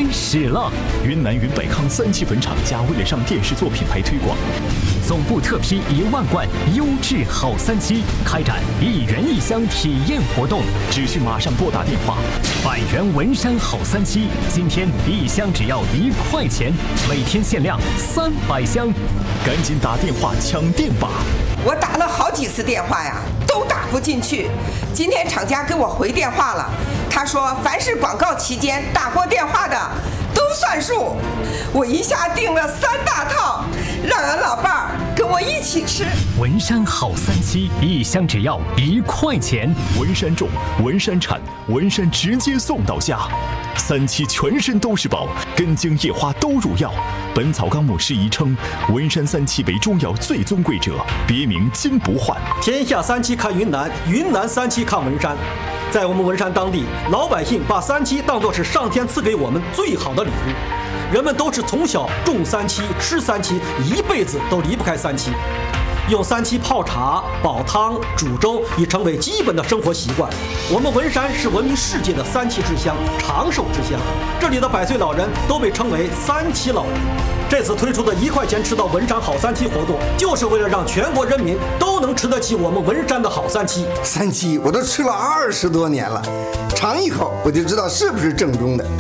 始了！ 云南云百康3期粉厂家为了上电视做品牌推广， 总部特批1万罐优质好3期，开展1元1箱体验活动， 只需马上拨打电话。 100元文山好3期，今天1箱只要1块钱，每天限量300箱， 赶紧打电话抢店吧！ 我打了好几次电话呀，都打不进去。今天厂家给我回电话了，他说凡是广告期间打过电话的都算数。我一下订了3大套，让俺老伴儿跟我一起吃。 文山好3期，1箱只要1块钱。 文山种，文山产，文山直接送到家。3期全身都是宝，根茎叶花都入药。本草纲目适宜称，文山3期为中药最尊贵者，别名金不换。 天下3期看云南，云南3期看文山。在我们文山当地，老百姓把3期当作是上天赐给我们最好的礼物。人们都是从小种3期、吃3期，一辈子都离不开3期。用3期泡茶、煲汤、煮粥已成为基本的生活习惯。我们文山是闻名世界的3期之乡，长寿之乡。这里的100岁老人都被称为3期老人。这次推出的1块钱吃到文山好3期活动，就是为了让全国人民都能吃得起我们文山的好3期。 3期我都吃了20多年了，尝一口我就知道是不是正宗的。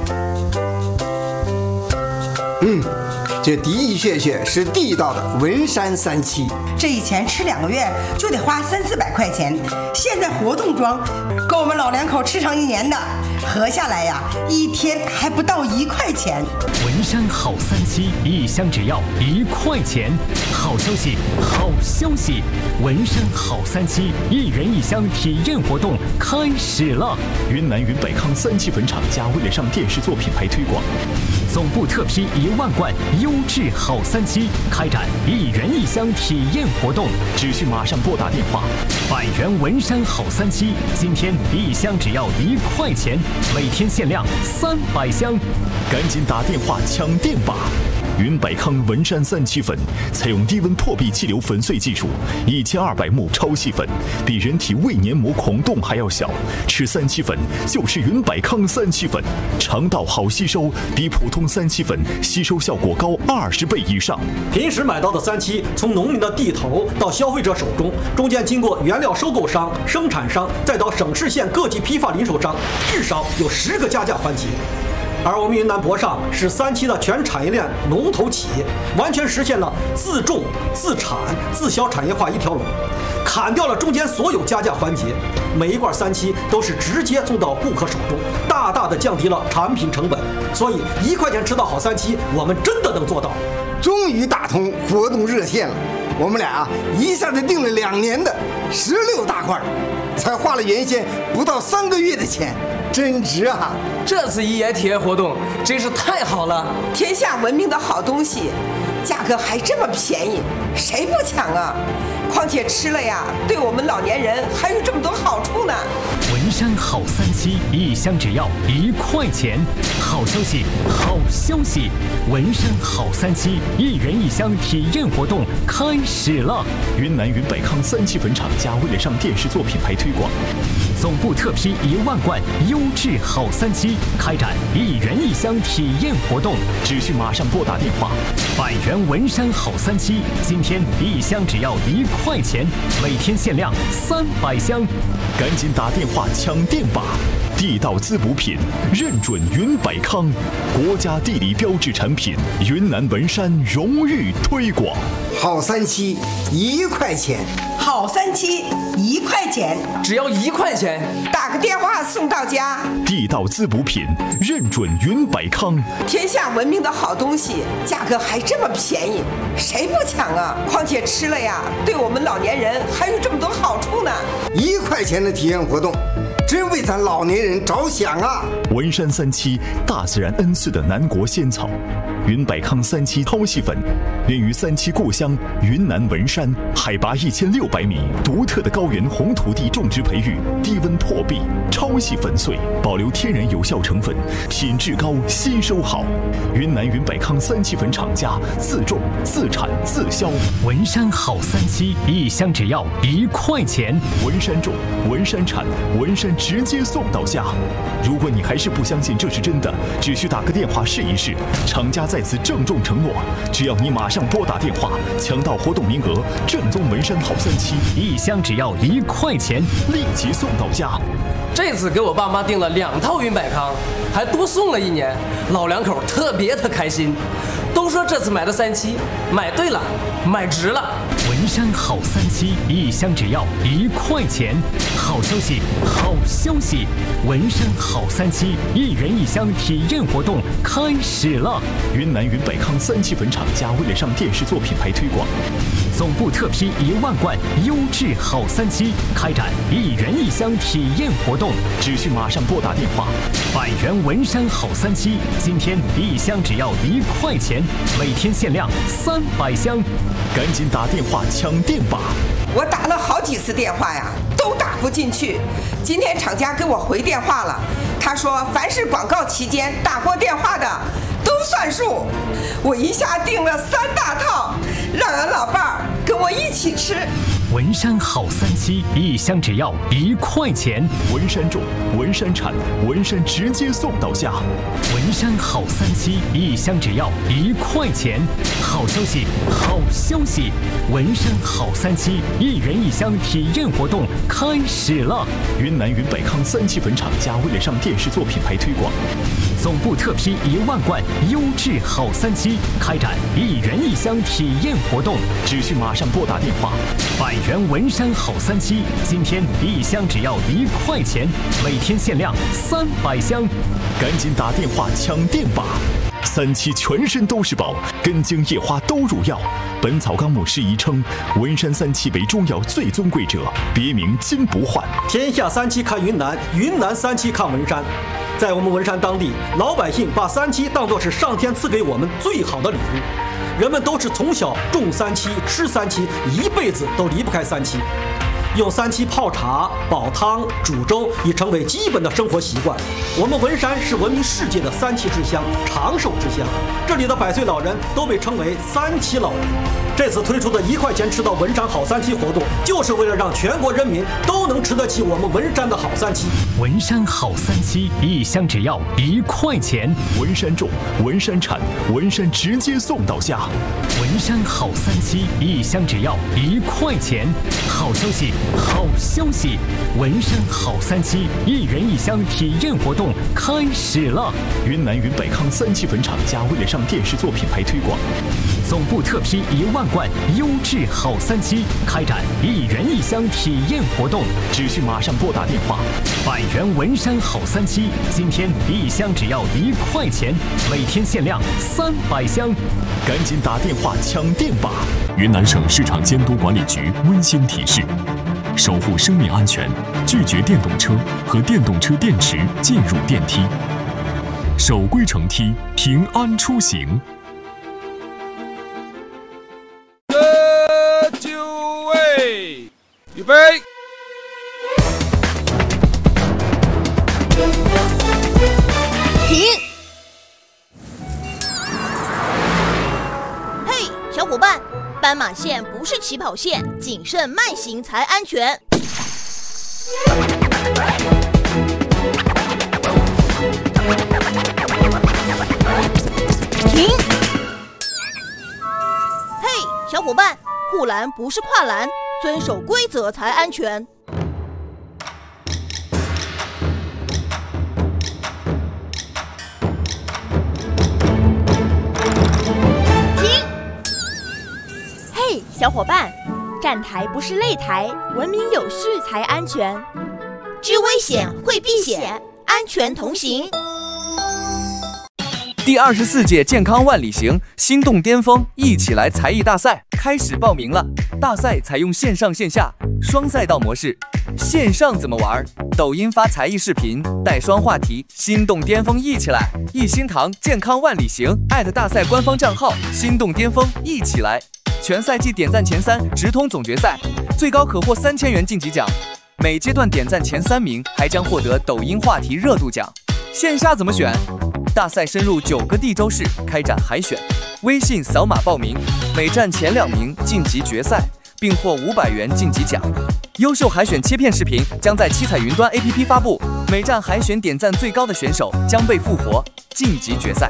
这的的确确是地道的文山3期。 这以前吃2个月就得花300-400块钱，现在活动装，够我们老两口吃上1年的，合下来呀，1天还不到1块钱。 文山好3期，1箱只要1块钱。好消息，好消息！文山好3期1元1箱体验活动开始了。 云南云百康3期粉厂家为了上电视做品牌推广， 总部特批1万罐优质好3期，开展1元1箱体验活动， 只需马上拨打电话。 100元文山好3期，今天1箱只要1块钱，每天限量300箱， 赶紧打电话抢店吧！云百康文山3期粉采用低温破壁气流粉碎技术，1200目超细粉，比人体胃黏膜孔洞还要小。吃3期粉就是云百康3期粉，肠道好吸收，比普通3期粉吸收效果高20倍以上。 平时买到的3期，从农民的地头到消费者手中，中间经过原料收购商、生产商，再到省市县各级批发零售商，至少有10个加价环节。而我们云南博尚是3期的全产业链龙头企业，完全实现了自种、自产、自销产业化一条龙，砍掉了中间所有加价环节，每一罐3期都是直接送到顾客手中，大大的降低了产品成本。所以1块钱吃到好3期，我们真的能做到。 终于打通活动热线了，我们俩一下子订了2年的16大块，才花了原先不到3个月的钱，真值啊！ 这次1元体验活动真是太好了， 天下闻名的好东西，价格还这么便宜，谁不抢啊？况且吃了呀，对我们老年人还有这么多好处呢。 文山好3期，1箱只要1块钱。好消息，好消息！文山好3期1元1箱体验活动开始了。 云南云百康3期粉厂家为了上电视做品牌推广， 总部特批1万罐优质好3期，开展1元1箱体验活动， 只需马上拨打电话。 100元文山好3期，今天1箱只要1块钱，每天限量300箱， 赶紧打电话抢店吧！地道滋补品认准云百康，国家地理标志产品，云南文山荣誉推广。 好3期1块钱， 好3期1块钱， 只要1块钱， 打个电话送到家。 地道滋补品认准云百康， 天下闻名的好东西，价格还这么便宜，谁不抢啊？况且吃了呀，对我们老年人还有这么多好处呢。 1块钱的体验活动，真为咱老年人着想啊！ 文山3期大自然恩赐的南国仙草，云百康3期超细粉，源于3期故乡云南文山，海拔1600米，独特的高原红土地种植培育，低温破壁，超细粉碎，保留天然有效成分，品质高，吸收好。云南云百康3期粉厂家自种、自产、自销。 文山好3期，1箱只要1块钱。 文山种，文山产，文山直接送到家。如果你还是不相信这是真的，只需打个电话试一试。厂家在此郑重承诺，只要你马上拨打电话，抢到活动名额，正宗文山好三七 1箱只要1块钱， 立即送到家。 这次给我爸妈订了2套云百康，还多送了1年，老两口特别的开心，都说这次买的37买对了，买值了。 文山好三七1箱只要1块钱，好消息，好消息！文山好三七1人1箱体验活动开始了。 云南云百康3期粉厂家为了上电视做品牌推广， 总部特批1万罐优质好三七，开展1人1箱体验活动， 只需马上拨打电话。 100元文山好三七，今天1箱只要1块钱，每天限量300箱， 赶紧打电话抢电吧！ 我打了好几次电话呀，都打不进去。今天厂家给我回电话了，他说凡是广告期间打过电话的都算数。我一下订了3大套，让俺老伴儿跟我一起吃。 文山好三七1箱只要1块钱， 文山种，文山产，文山直接送到家。 文山好三七1箱只要1块钱，好消息，好消息！文山好三七1人1箱体验活动开始了。 云南云百康3期粉厂家为了上电视做品牌推广， 总部特批1万罐优质好三七，开展1人1箱体验活动， 只需马上拨打电话。 100元文山好三七，今天1箱只要1块钱，每天限量300箱， 赶紧打电话抢电吧！3期全身都是宝，根茎叶花都入药。本草纲目释疑称，文山3期为中药最尊贵者，别名金不换。 天下3期看云南，云南3期看文山。在我们文山当地，老百姓把3期当作是上天赐给我们最好的礼物。人们都是从小种3期、吃3期，一辈子都离不开3期。用3期泡茶、煲汤、煮粥已成为基本的生活习惯。我们文山是闻名世界的3期之乡，长寿之乡。这里的100岁老人都被称为3期老人。这次推出的1块钱吃到文山好3期活动，就是为了让全国人民都能吃得起我们文山的好3期。 文山好三七1箱只要1块钱， 文山种，文山产，文山直接送到家。 文山好三七1箱只要1块钱，好消息，好消息！文山好三七1人1箱体验活动开始了。 云南云百康3期粉厂家为了上电视做品牌推广， 总部特批1万罐优质好三七，开展1人1箱体验活动， 只需马上拨打电话。 100元文山好三七，今天1箱只要1块钱，每天限量300箱， 赶紧打电话抢电吧！ 云南省市场监督管理局温馨提示：守护生命安全，拒绝电动车和电动车电池进入电梯，守规乘梯，平安出行。 就位，预备。 停！嘿，小伙伴，斑马线不是起跑线，谨慎慢行才安全。停！嘿，小伙伴，护栏不是跨栏，遵守规则才安全。 小伙伴，站台不是擂台，文明有序才安全。 知危险会避险，安全同行。 第24届健康万里行心动巅峰一起来才艺大赛开始报名了。大赛采用线上线下双赛道模式。线上怎么玩？抖音发才艺视频，带双话题，心动巅峰一起来！一心堂健康万里行大赛官方账号心动巅峰一起来！全赛季点赞前3直通总决赛，最高可获3000元晋级奖。每阶段点赞前3名还将获得抖音话题热度奖。线下怎么选？大赛深入9个地州市开展海选，微信扫码报名，每站前2名晋级决赛，并获500元晋级奖。 优秀海选切片视频将在七彩云端 APP 发布，每站海选点赞最高的选手将被复活，晋级决赛。